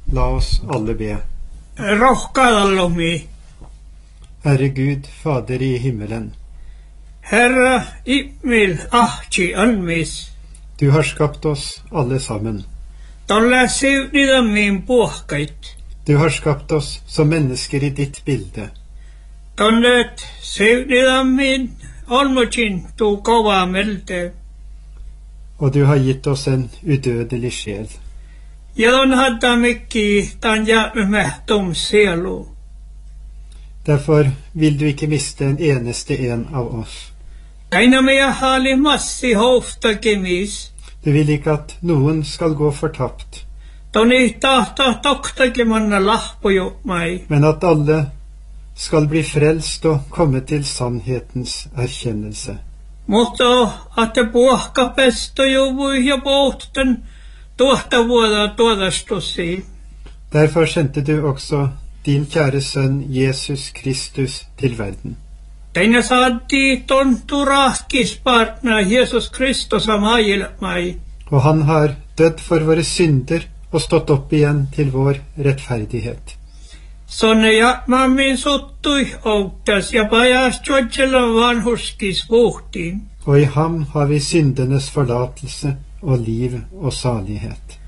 La oss alle be. Rohkadallomi. Herre Gud, Fader i himmelen. Herre Imil Ahchi Almis. Du har skapt oss alle sammen. Tolle siunida min puhkait. Du har skapt oss som mennesker i ditt bilde. Tonnet siunida min olmuchin tu kova melte. Og du har gitt oss en udødelig sjel. Ja don hadda mikki tan jäämehtum sielu. Derfor vil du ikke miste en eneste en av oss. Aina meja hali massi hoftakemis. Du vil ikke at noen skal gå fortapt, Toni tahta toktakemanna lahpuju mai. men at alle skal bli frelst og komme til sannhetens erkjennelse. Mutta että puhka pesto juvui ja pohten tuohta vuoda tuodastusi. Derfor sendte du også din kjære sønn Jesus Kristus til verden. Teina saatti tontu rahkispartna Jesus Kristus amajil mai. Og han har dødd for våre synder og stått opp igjen til vår rettferdighet. Sonne ja mammin suttui outtas ja pajas tjotsella vanhuskis vuhtiin. Og i ham har vi syndenes forlatelse og liv og salighet.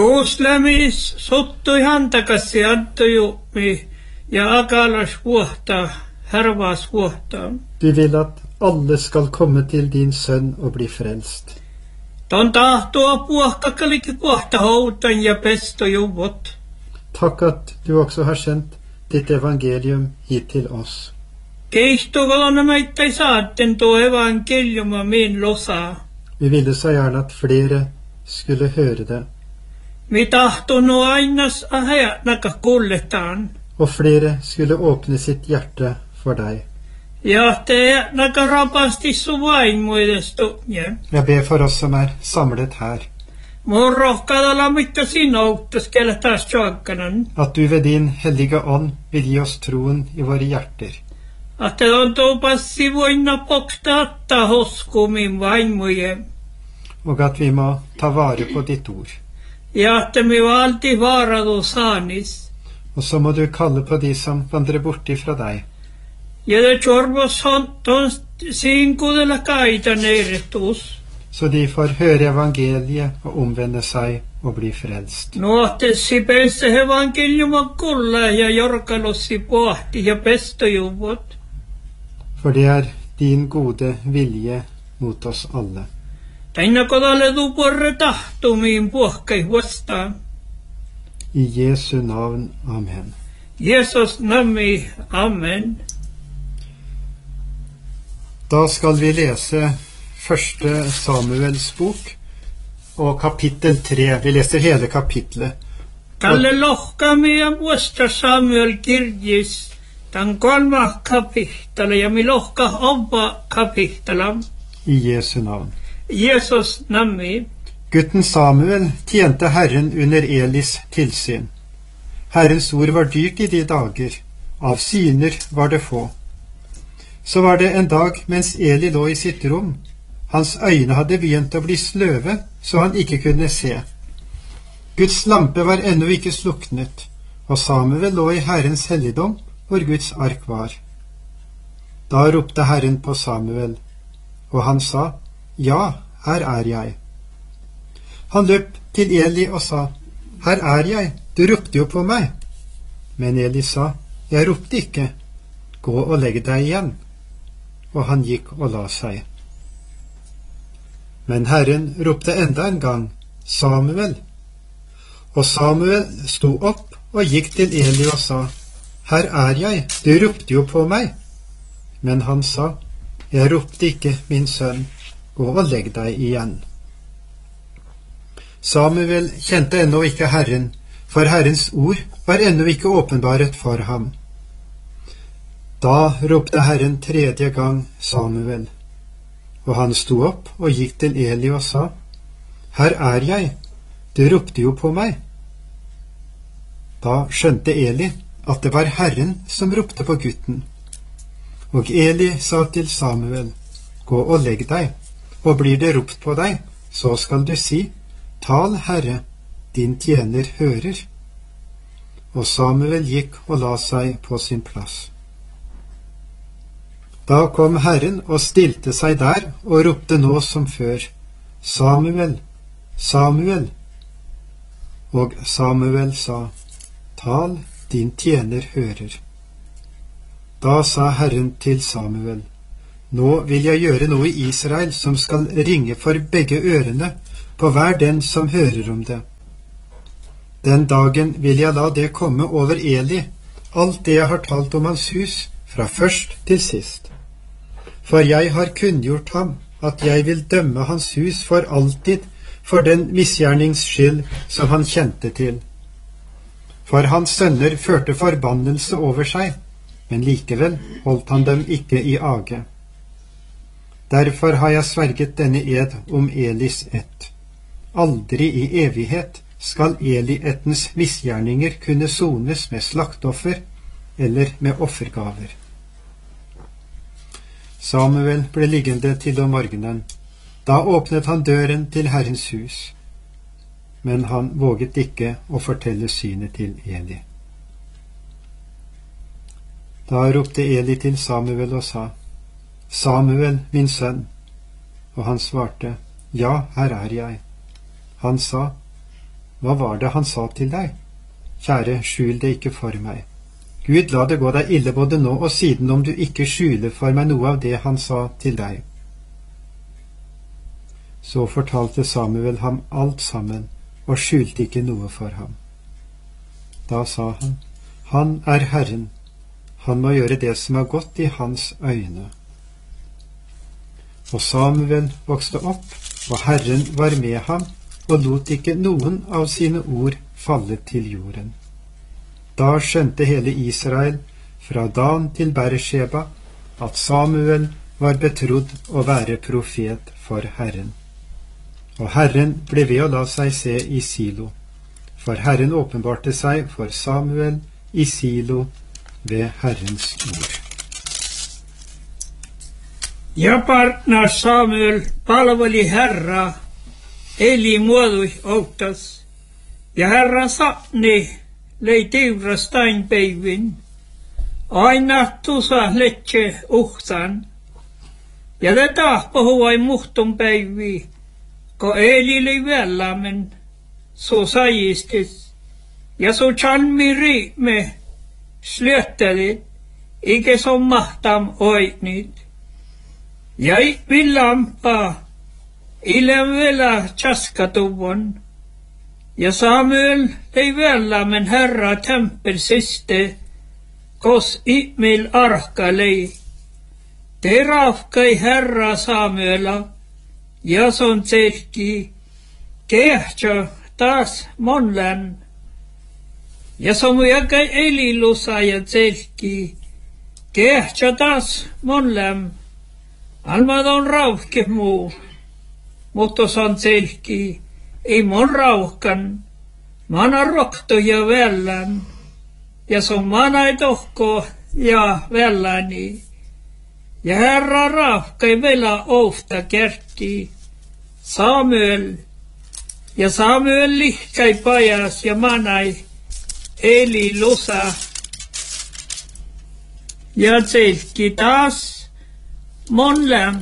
Suuslämis suttui hantakassi antujummi ja akalas vuohta, härvas vuohta. Du vil at alle skal komme til din sønn og bli frelst. Ton tahtoa puohkakalikin vuohta houtan ja pesto juvot. Takk at du også har sendt ditt evangelium hit til oss. Keistukolona meittai saatten tuo evankeliuma min losa. Vi ville så gjerne at flere skulle høre det, Mi tahtonut ainas ahajatnaka kulletaan. og flere skulle åpne sitt hjerte for deg. Ja te naka rapasti suvain muidestunje. Jeg ber for oss som er samlet her, Mun rohkadalla mitta sinouttas kelle taas tjoakkanan. at du ved din hellige ånd vil gi oss troen i våre hjerter, Att on tuo passi voinna pokstaatta hoskumin vaimuje. og at vi må ta vare på ditt ord. Ja että mi valti vaaradu saanis. Og så må du kalle på de som vandrer bort ifra deg, Ja te tjorvos ton siinkudella kaita neiretus. så de får høre evangeliet og omvende seg og bli frelst. Nuohtessi peissä evankeliuma kulla ja jorkalossi pohti ja pestojuvot. For det er din gode vilje mot oss alle. Taina kodalle tuporre tahtumiin puhkai vastaan. I Jesu navn, amen. Jesus nami, amen. Da skal vi lese første Samuels bok og kapittel 3. Vi leser hele kapitlet. Kalle lohkami ja muista Samuel kirjis. Tan 3 kapittele ja mi lohka avva kapittela. I Jesu navn. Jesus nami. Gutten Samuel tjente Herren under Elis tilsyn. Herrens ord var dyrt i de dager. Av syner var det få. Så var det en dag mens Eli lå i sitt rom. Hans øyne hadde begynt å bli sløve, så han ikke kunne se. Guds lampe var ennå ikke sluknet, og Samuel lå i Herrens helligdom, hvor Guds ark var. Da ropte Herren på Samuel, og han sa, «Ja, her er jeg.» Han løp til Eli og sa, «Her er jeg, du ropte jo på meg.» Men Eli sa, «Jeg ropte ikke, gå og legg deg igjen.» Og han gikk og la seg. Men Herren ropte enda en gang, «Samuel!» Og Samuel sto opp og gikk til Eli og sa, «Her er jeg, du ropte jo på meg.» Men han sa, «Jeg ropte ikke, min sønn, gå og legg deg igjen.» Samuel kjente ennå ikke Herren, for Herrens ord var ennå ikke åpenbaret for ham. Da ropte Herren 3. gang Samuel, og han sto opp og gikk til Eli og sa, «Her er jeg, du ropte jo på meg.» Da skjønte Eli at det var Herren som ropte på gutten. Og Eli sa til Samuel, «Gå og legg deg, og blir det ropt på deg, så skal du si, Tal, Herre, din tjener hører.» og Samuel gikk og la seg på sin plass. Da kom Herren og stilte seg der og ropte nå som før, Samuel, Samuel. Og Samuel sa, tal, din tjener hører. Da sa Herren til Samuel, nå vil jeg gjøre noe i Israel som skal ringe for begge ørene på hver den som hører om det. Den dagen vil jeg la det komme over Eli, alt det jeg har talt om hans hus, fra først til sist. For jeg har kunngjort ham at jeg vil dømme hans hus for alltid for den misgjernings skyld som han kjente til. For hans sønner førte forbannelse over seg, men likevel holdt han dem ikke i age. Derfor har jeg sverget denne ed om Elis ett. Aldri i evighet skal Eli-ettens misgjerninger kunne sones med slaktoffer eller med offergaver. Samuel ble liggende til om morgenen. Da åpnet han døren til Herrens hus, men han våget ikke å fortelle synet til Eli. Da ropte Eli til Samuel og sa, Samuel, min sønn. Og han svarte, ja, her er jeg. Han sa, hva var det han sa til deg? Kjære, skjul det ikke for meg. Gud, la det gå deg ille både nå og siden om du ikke skjuler for meg noe av det han sa til deg. Så fortalte Samuel ham alt sammen, og skjulte ikke noe for ham. Da sa han, han er Herren, han må gjøre det som er godt i hans øyne. Og Samuel vokste opp, og Herren var med ham, og lot ikke noen av sine ord falle til jorden. Da skjønte hele Israel, fra Dan til Bersheba, at Samuel var betrodd å være profet for Herren. Og Herren ble ved å la seg se i Silo, for Herren åpenbarte seg for Samuel i Silo ved Herrens ord. Ja partner Samuel palveli Herraa, eli muodui outas, ja Herra saapni lei tiurastain päivin, aina tusa letse uhtan, ja det tahpohuai muhtun päivi, ko eli lei vällamen, så sajistis, ja så chanmi riime slöttädit, ike som mahtam oitnit. Jäi villampa ilem vielä chaskatuvon, ja Samuel ei vielä men Herra tempelsiste, kos imil arkalei. Te raafkai Herra Samuela, ja son selki, kehtsä taas monlän. Ja som jäkai elilusa ja selki, kehtsä taas monlän. Almad on rauhke muu, mutta san selki, ei mon rauhkan, mana rokto ja vällän, ja son mana ei tohko ja välläni, ja Herra rauhkai vela ofta kerti, Samuel, ja Samuel lihkai pajas ja manai, eli lusa, ja selki taas, monlän,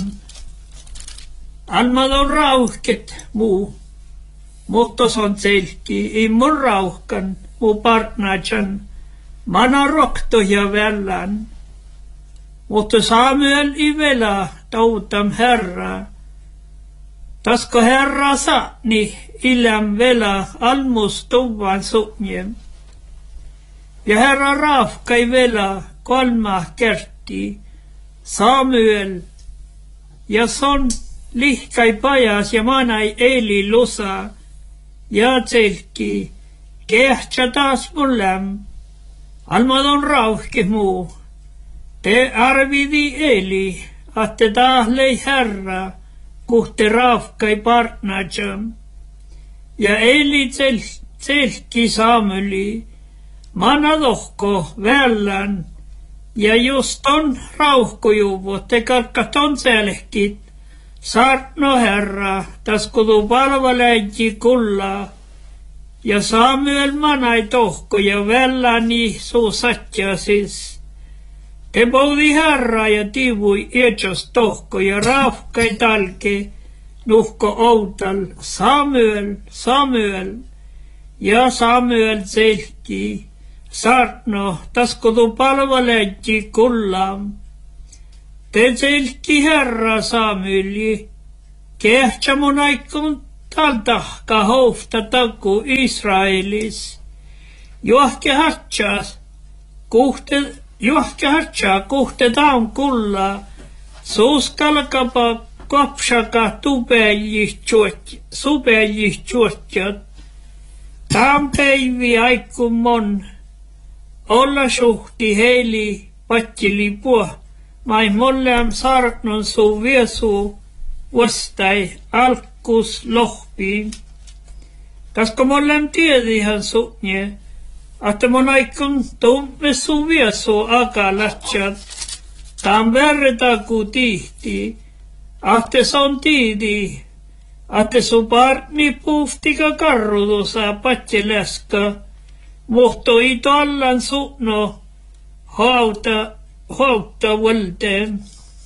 almad on rauhket muu, mutta son selki, ei mun rauhkan muu partnatsan, mana rokto ja vällän. Mutta Samuel i vela tautam Herra, tasko Herra saani illam vela almustuvan sunnjem. Ja Herra raafkai vela kolma kerti, Samuel, ja son lihkai pajas ja manai eli lusa, ja selki, kehtsä taas mullam, almad on rauhke muu. Te arvidi eli, att te taas lei Herra, kuhte raafkai partnatsam. Ja eli selki Samueli, manadohko vällän, ja just on rauhkujuvut, te kalkaton selkit, saarno Herra, tas kudu palvaläji kulla, Ja Samuel manai tohko ja vällani suu satjasis. Te poudi herra ja tivui eetsos tohko ja raafkai talke nuhko outal. Samuel, Samuel. Ja Samuel selki. Sarno, tasko tu palvaletti kullam. Te selki herra Samueli. Kehtsä mun aikon taltahka houfta taku Israelis. Juohke hatsaa kuhte taun kulla. Suuskalkapa kopsaka supejih chuotjat. Taun päivi aikku mon. Olla suhti heili patsili puh. Mai molleam sarnon suu viesu vastai alkus lohpiin. Kasko molleam tiedihan suunje, että mon aikon tumme suu viesu akalatsat. Taam verreta ku tihti, ahte son tiidi, ahte su partni puhtika karrutusa patseläska. Mohto ito allan suunno hauta vuelteen.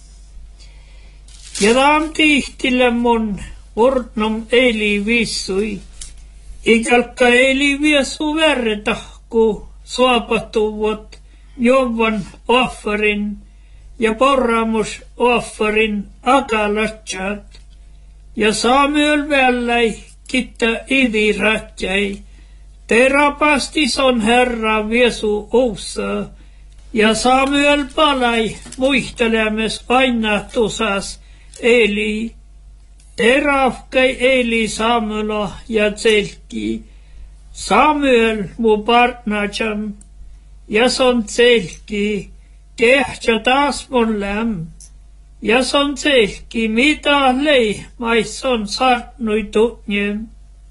Ja taam tihtillä mon vortnom eli vissui. Ikalka eli viesu verretahku suapatuvat jovan offerin ja porramus offerin akalatsat. Ja Samuel välläi kitta idiratjai. Terapasti son herra viesu oussa. Ja Samuel palai muistelemes aina tusas Eli. Terafkai Eli Samuela ja tselki. Samuel mu partnacham. Ja son tselki. Kehtsä taas mun läm. Ja son tselki mitä lei mais on sarnui tutnjem.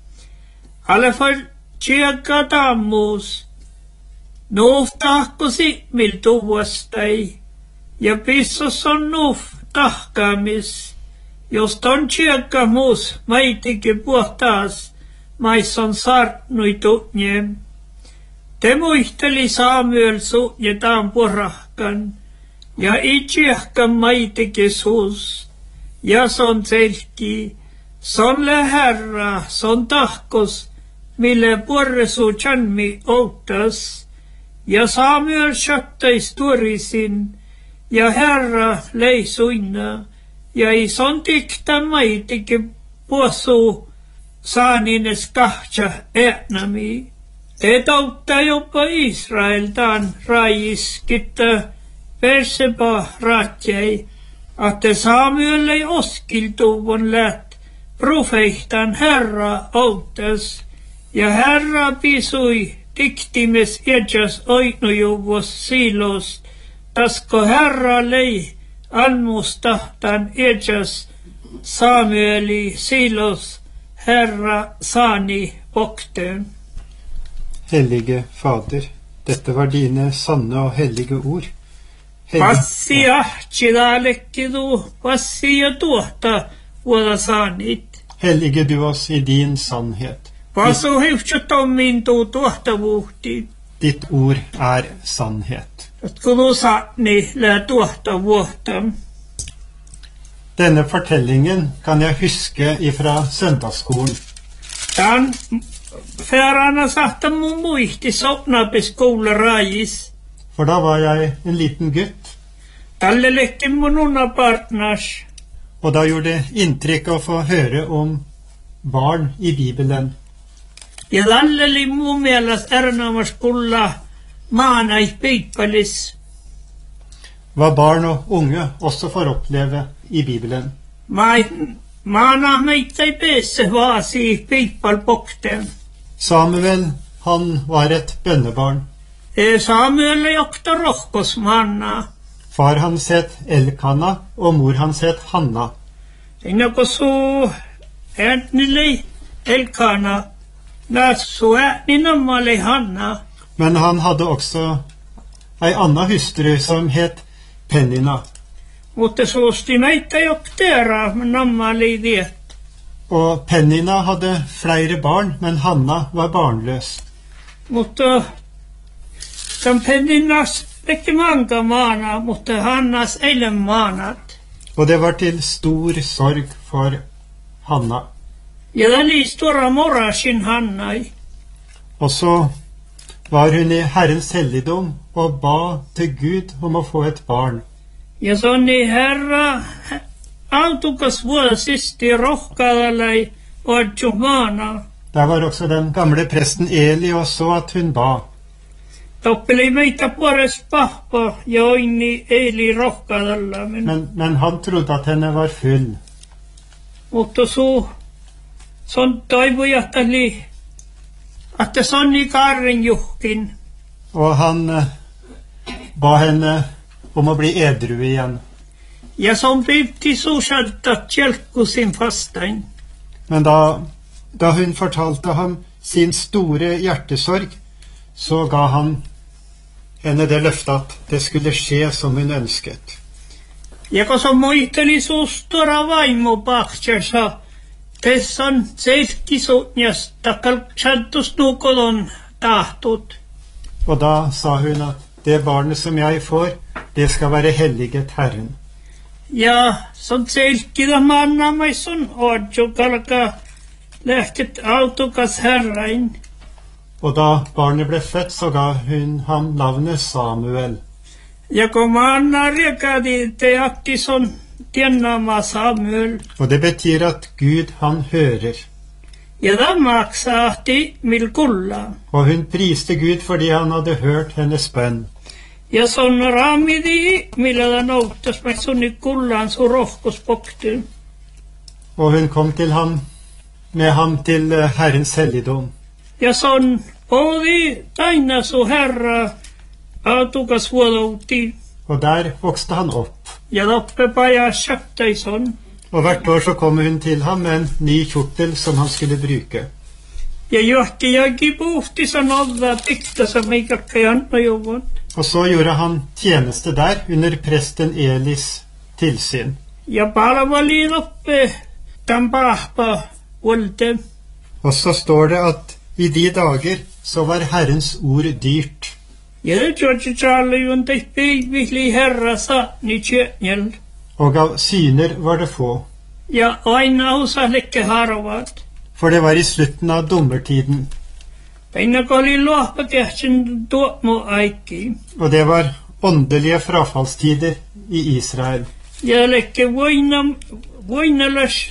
Alefal tsiekka tammuus. Nuuf tahkosi mil tuvastai. Ja pissos on nuuf tahkaamis. Jos ton tsiekka muus maitike puhtaas, mais on sarnui tutnjem. Te muisteli Samuel suunje taan porahkan. Ja itsiekka maitike suus. Ja son selki. Son le herra, son tahkos. Mille puoresu chanmi outas. Ja Samuel shattais tuorisin. Ja herra lei suinna. Ja ison tikta maitike puosu saanines kahtsa äänami. Te tautta jopa Israeltaan rajis kitta perseba ratjai. Että Samuel ei oskiltuvon läht profeihtan herra outas. Ja herra pisui tiktimes edjas oinujuvos siilos. Tasko herra lei anmustahtan edjas Samueli siilos herra saani okten. Hellige Fader, dette var dine sanne og hellige ord. Passi ahchidalekkidu, passi ja tuohta vuoda saanit. Hellige du oss i din sannhet. Pasu hivtsatommin tuu tuohtavuhti. Ditt ord er sannhet. Kulu saani lää tuohta vuohta. Denne fortellingen kan jeg huske ifra søndagsskolen. Tän färana sahta mun muisti sopnapis koula rajis. For da var jeg en liten gutt, Tälle lekki mun unnapartnars. og da gjorde det inntrykk å få høre om barn i Bibelen. Ja tälle mun mielestä erinomas kulla maanais piippalis. Hva barn og unge også får oppleve i Bibelen. Maana meitä ei pääse vaasi piippal pokten. Samuel, han var et bønnebarn. Samuel ei okta rohkos manna. Far hans het Elkana, og mor hans het Hanna. Sinne kun suu äänille Elkana, su ääni nammalle Hanna. Men han hadde også ei anna hustru som het Pennina. Mutta suusti meitä ei okteera nammalle viet. Og Pennina hadde flere barn, men Hanna var barnløs. Mutta tämän Penninas ikke mange maana, mutta Hannas eilen maanat. Og det var til stor sorg for Hanna. Ja den oli stora morasin Hannai. Og så var hun i Herrens helligdom og ba til Gud om å få et barn. Ja sonni Herra autukas vuosisti rohkaadalai oadju maana. Der var også den gamle presten Eli og så at hun ba. Toppeli meitä puores pahpa ja oini Eli rohkaadalla. Men han trodde at henne var full. Mutta son toivojatteli, että sonni Karin juhkin. Og han ba henne om å bli edru igjen. Ja som pivti suusadta tjelkku sin fastain. Men da hun fortalte ham sin store hjertesorg, så ga han henne det løftet at det skulle skje som hun ønsket. Ja kun se muisteli suustora vaimo pahtjassa, tessan selkkisuutjas takkalksattus nukolon tahtut. Og da sa hun at det barnet som jeg får, det skal være helliget Herren. Ja son selkkida mannamaisun oadju kalka lähket autukas Herrain. Og da barnet ble født, så ga hun ham navnet Samuel. Ja kun manna rekadi te akti son tiennama Samuel. Og det betyr at Gud, han hører. Ja da maksahti milkulla. Og hun priste Gud fordi han hadde hørt hennes bønn. Ja son ramidi millä da noutas mai sunni kullan su rohkospoktu. Og hun kom til ham, med ham til Herrens helligdom. Ja son oli taina su Herra autukas vuodouti. Og der vokste han opp. Ja loppe paja shaktaison. Og hvert år så kom hun til ham med en ny kjortel som han skulle bruke. Ja johti jagi puhti san olla pikta sa meikakka janna jovon. Og så gjorde han tjeneste der under presten Elis tilsyn. Ja palvali loppe tan pahpa volte. Og så står det at i de dager så var Herrens ord dyrt. Ja det tjotsi tjallajun tei peivihli Herra sa ni tjönjel. Og av syner var det få. Ja aina osa lekke harvat. For det var i slutten av dommertiden. Peina koli luohpa tehtsin tuomo aikki. Og det var åndelige frafallstider i Israel. Ja lekke voinalas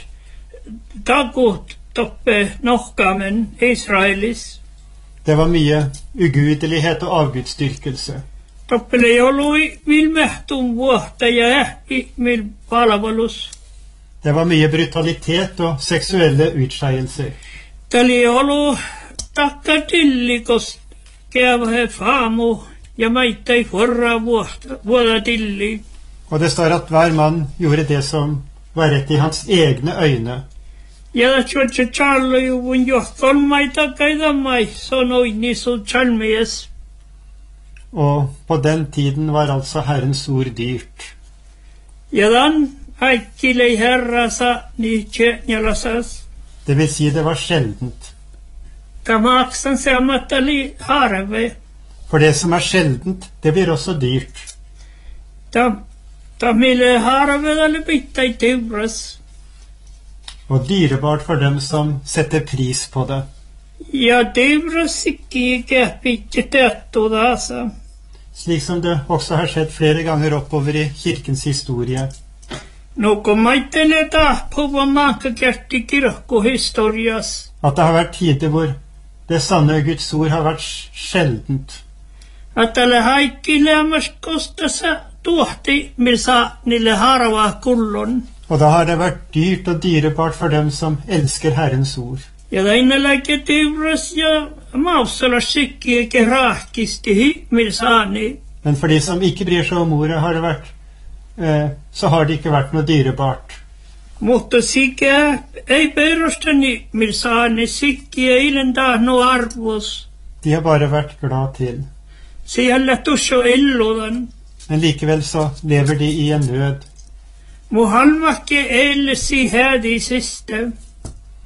takut toppe nohkamen Israelis. Det var mye ugudelighet og avgudsdyrkelse. Toppele ei ollut vilmehtum vuotta ja ähki mil palvelus. Det var mye brutalitet og seksuelle utskeielser. Tali ei ollut takkatillikos käyvä faamu ja meitä ei forra vuoda tilli. Og det står at hver mann gjorde det som var rett i hans egne øyne. Ja tjotse tjallajuvun johton maita kaidamai sanoi nisu tjalmies. Og på den tiden var altså Herrens ord dyrt. Ja dan aikkilei Herra sa ni tjönjalasas. Det vil si det var sjeldent. Ta maksan se ammatali harve. For det som er sjeldent, det blir også dyrt. Ta mille harve dalle bitta i tevras. Og dyrebart for dem som setter pris på det. Ja tevras ikke käpitte tettu daasa. Slik som det også har skjedd flere ganger oppover i kirkens historie. Noko maittene tahpuva maakka kerti kirkkohistorias. At det har vært tider hvor det sanne Guds ord har vært sjeldent. At alle haikki lämmäst kostassa tuohti milsa niille harva kullon. Og da har det vært dyrt og dyrebart for dem som elsker Herrens ord. Ja tainneläke tevras ja mausala sikki eikä rahkisti himmelsaani. Men for de som ikke bryr seg om ordet, har det vært, så har det ikke vært noe dyrebart. Mutta sikä ei perustani milsaani sikki eilen tahno arvos. De har bare vært glad til. Siellä tusso illudan. Men likevel så lever de i en nød. Muhalmakke ellesi hädi siste.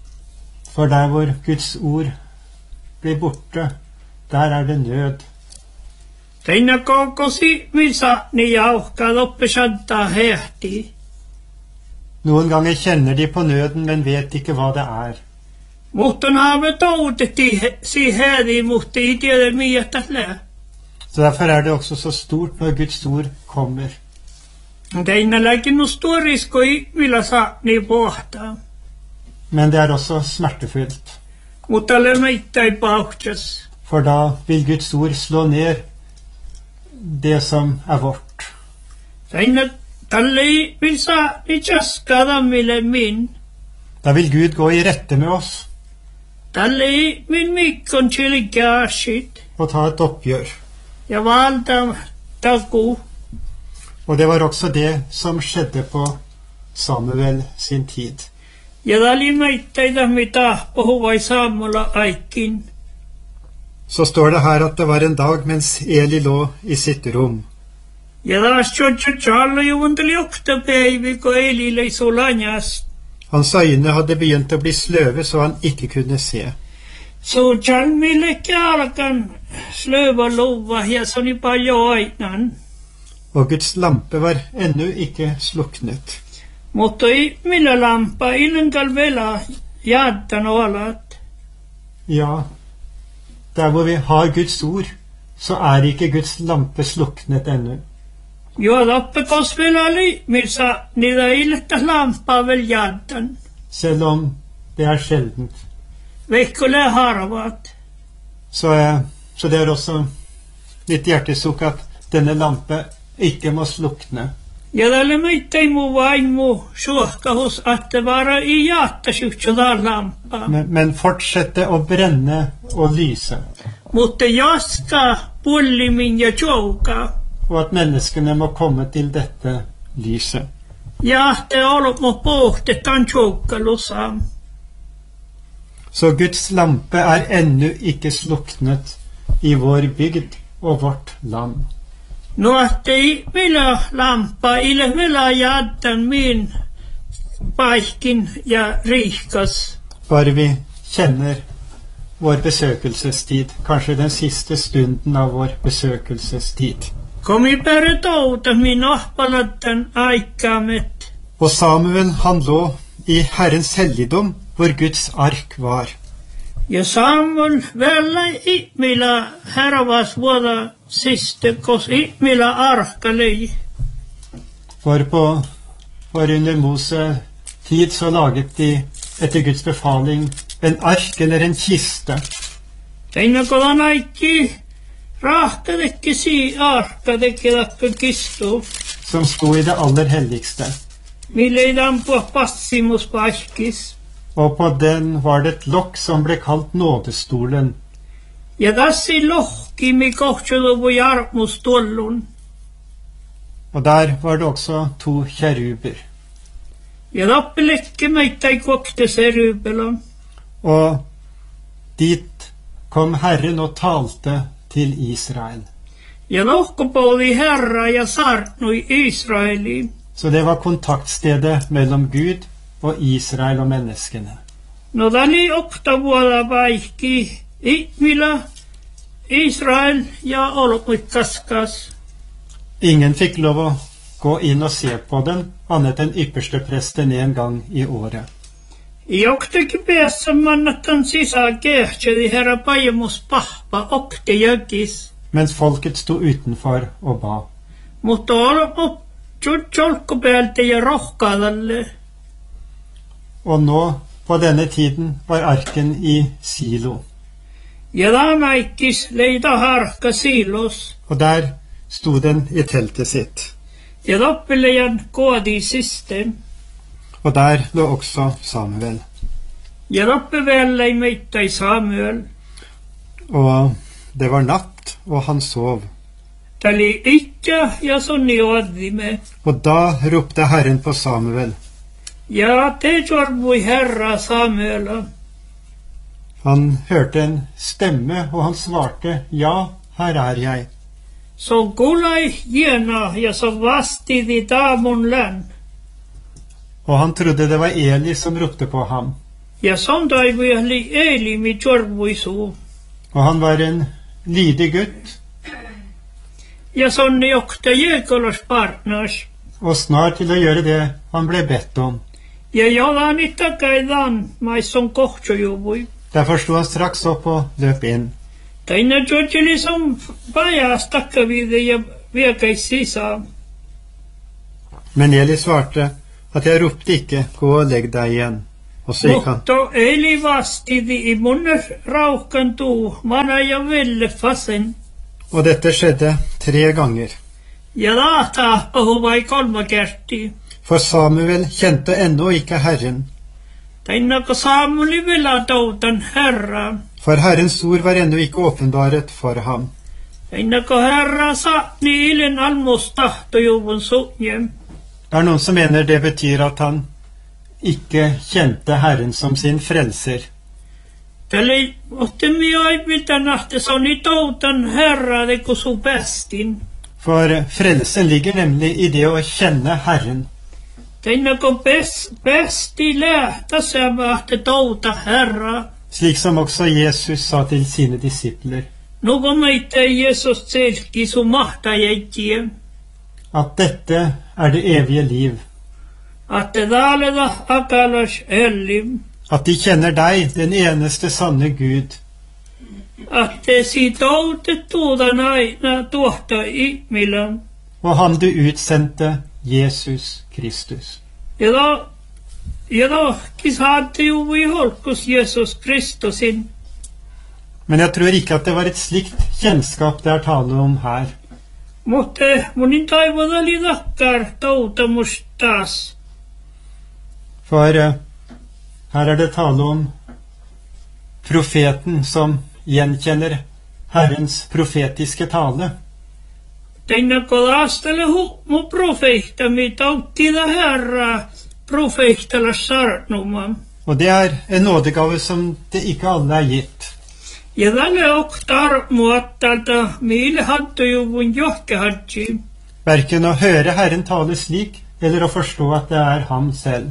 For der hvor Guds ord blir borte, der det nød. Teina kokosi misa ni jauhkaa loppesanta hehti. Noen ganger kjenner de på nøden, men vet ikke hva det Mutta haave toutetti si hedi, mutta ei tiedä miestä lää. Så derfor det også så stort når Guds ord kommer. Teina läkin nu storiskoi millä saa ni pohtaa. Men det også smertefullt. Mutta lemmeittä ei pauhtas. For da vil Guds ord slå ned det som vårt. Teina tallei vil saa ni tjaskada mille min. Da vil Gud gå i rette med oss. Tallei min mikkon tjilikäasit. Og ta et oppgjør. Ja valta taku. Og det var også det som skjedde på Samuel sin tid. Ja talimeittäitä mitä puhuvai Saamulla aikin. Så står det her at det var en dag mens Eli lå i sitt rom. Ja taas tjotjotjalla juvunteli oktapäivi, kun Eli lei solanjas. Hans øyne hadde begynt å bli sløve, så han ikke kunne se. Så tjalmille kjalkan sløva lova, ja soni paljon ainan. Og Guds lampe var ennå ikke sluknet. Mutta ei millä lampa innenkal vela jaddan alat. Ja, der hvor vi har Guds ord, så ikke Guds lampe sluknet ennå. Jo tappekos vela liimilsa, niitä illettä lampaa vel jaddan. Selv om det sjeldent. Veikkolle harvat. Så det også mitt hjertesukk at denne lampe ikke må slukne. Ja tälle meittei muu vaimu suohkahus, että vara i jaattasuhtsota lampaa. Men fortsette å brenne og lyse. Mutta jaska pullimin ja tjouka. Og at menneskene må komme til dette lyset. Ja te ollut må pohtetaan tjoukalusam. Så Guds lampe ennå ikke sluknet i vår bygd og vårt land. No ei millä lampa, ille millä jaddan min paikin ja riikas. Bare vi kjenner vår besøkelsestid, kanskje den siste stunden av vår besøkelsestid. Kom i bare touta min ohpalatten aikaamet. Og Samuel han lå i Herrens helligdom, hvor Guds ark var. Ja Samuel vällä ihmillä hervas vuoda siste, kos ihmillä arka lei. For under Mose tid så laget de etter Guds befaling en ark eller en kiste. Teina kodan aikki rahkadekki si arkadekki takka kistu. Som sto i det aller helligste. Mille ei tampua passimus paiskis. Og på den var det et lokk som ble kalt nådestolen. Ja tassi lohki mi kohtsuduvu jarmus tuollun. Og der var det også 2 kjeruber. Ja tappelekke meittai kokte serubelon. Og dit kom Herren og talte til Israel. Ja lohkopouli herra ja sarnui Israeli. Så det var kontaktstedet mellom Gud og Israel og menneskene. No tali okta vuoda paikki ihmillä Israel ja olkuit kaskas. Ingen fikk lov å gå inn og se på den, annet enn ypperste presten en gang i året. I oktakin päässä mannattan sisään kehtsedi herra pajemus pahpa okte jäkis. Mens folket sto utenfor og ba. Mutta olko tjolko päältä ja rohkaadalle. Og nå, på denne tiden, var arken i Silo. Ja taamaikis leida harka Silos. Og der sto den i teltet sitt. Ja toppelejan koodi system. Og der lå også Samuel. Ja toppevällä ei meittai Samuel. Og det var natt, og han sov. Tali ikka ja sonni oadimme. Og da ropte Herren på Samuel. Ja te tjorvui herra Samuela. Han hørte en stemme, og han svarte, ja, her jeg. Så kulai jena ja så vastidi taamun län. Og han trodde det var Eli som ropte på ham. Ja sondaivuja li Eeli mi tjorvuisu. Og han var en lydig gutt, Ja sonni jokta Jekolas partners. og snar til å gjøre det han ble bedt om. Ja jalan itakaidan maisson kohtsojuvui. Derfor sto han straks opp og løp inn. Taina jojili som vajas takkavide ja viekais sisa. Men Eli svarte at jeg ropte ikke, gå og legg deg igjen. Og så gikk han. Mutta Eeli vastidi i munne rauhkantuu mana ja velle fasen. Og dette skjedde 3 ganger. Ja laata puhuvai 3 kerti. For Samuel kjente ennå ikke Herren, Tainako Samuli vela toutan Herra. for Herrens ord var ennå ikke åpenbaret for ham. Tainako Herra saatni ilen almustahtojuvun suhjem. Det er noen som mener det betyr at han ikke kjente Herren som sin frelser. Tälle ottemi aipita nahte soni toutan Herra de kusu pestin. For frelsen ligger nemlig i det å kjenne Herren. Tainako pesti lähtä sävähte touta Herra. Slik som også Jesus sa til sine disipler, Nuko meitä Jesus selki su mahtajäitie. at dette er det evige liv, Atte daaleda akalas ellim. at de kjenner deg, den eneste sanne Gud, Atte si toutet tuudan aina tuohta ihmilän. og ham du utsendte, Jesus Kristus. Ja da kisaatte juvui holkus Jesus Kristusin. Men jeg tror ikke at det var et slikt kjennskap det er tale om her. Mutta munin taivodali takkar toutamus taas. For her er det tale om profeten som gjenkjenner Herrens profetiske tale. Tainako laastele mu profehtami tauttida Herra profehtala sarnuma. Og det er en nådegave som det ikke alle er gitt. Ja tälle oktar muattalta miille hattojuvun johkehadji. Hverken å høre Herren tale slik, eller å forstå at det er ham selv.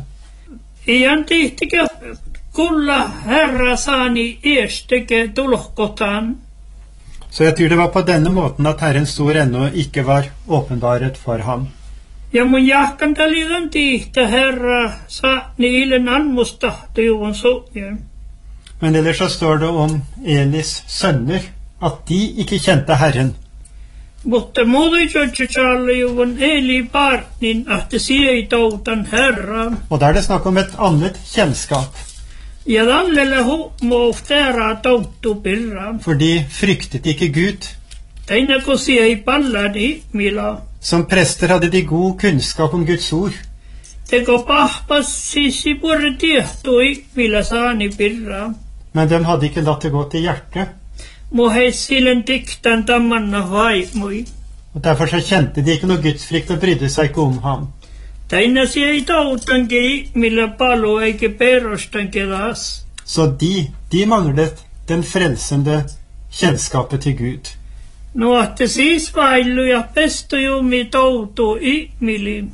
Ian tihtikä kulla Herra saani esteke tulohkotaan. Så jeg tror det var på denne måten at Herrens ord ennå ikke var åpenbaret for ham. Ja mun jahkantalidan tihtä Herra saani ilen almustahtojuvun suhjem. Men ellers så står det om Elis sønner, at de ikke kjente Herren. Mutta muutujutjujallujuvun Eeli partnin ahte siei toutan Herra. Og da er det snakk om et annet kjennskap, Ja tallelle muufteera touttu pirra. for de fryktet ikke Gud. Tainako siei pallani mila. Som prester hadde de god kunnskap om Guds ord, Teko pahpas sisi purre tiehtui mila saani pirra. men de hadde ikke latt det gå til hjertet, Mu heissilen tiktan tammanna vaimui. og derfor så kjente de ikke noe gudsfrykt og brydde seg ikke om ham. Taina siei toutanke mila palu eikä perostanke taas. Så de manglet den frelsende kjennskapet til Gud. No ahte siis vaillu ja pestojumi toutu ihmili.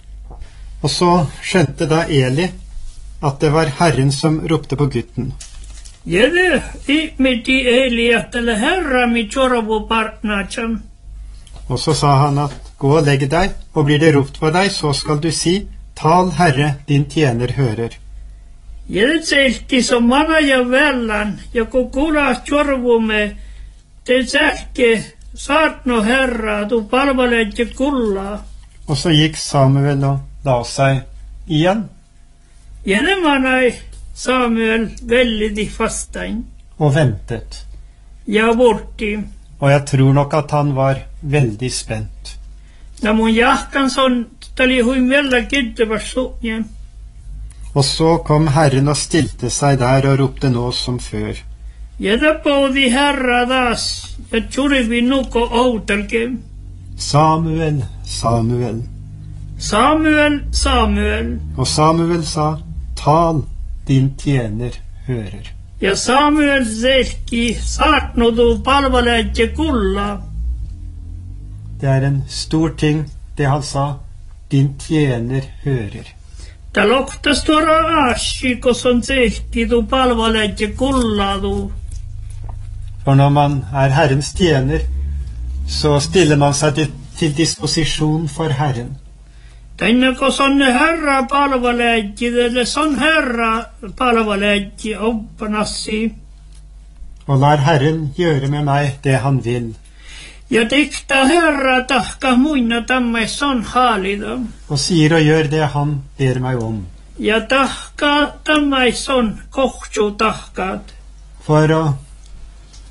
Og så skjønte da Eli at det var Herren som ropte på gutten. Jede ihmiti Eeli ahtele Herra mi tjorvu partnatsam. Og så sa han at gå og legg deg, og blir det ropt for deg, så skal du si, tal Herre, din tjener hører. Jede selti som mana ja vellan, ja kun kuulas tjorvumme, te sähke saatno Herra, tu palvelet ja kullaa. Og så gikk Samuel og la seg igjen, Jede manai Samuel vellidi fastain, og ventet. ja vorti. Og jeg tror nok at han var veldig spent. Na mun jahkan son tali huin vella kittevas suhjem. Og så kom Herren og stilte seg der og ropte nå som før. Jede poodi Herra taas, ja tjurivi nuko outalke. Samuel, Samuel. Samuel, Samuel. Og Samuel sa, tal, din tjener hører. Ja Samuel selki saatno tu palvelet ja kullaa. Det er en stor ting, det han sa, din tjener hører. Taloktas tuoda ashi, kun on tehty, du palvelet ja kulladu. For når man er Herrens tjener, så stiller man seg til disposisjon for Herren. Tänne kun on herra palvelet, eller son herra palvelet, oppanassi. Og lar Herren gjøre med meg det han vil. Ja tikta herra tahka muina tamme son haalida. Og sier og gjør det han ber meg om. Ja tahka tamme son kohtsu tahkat. For å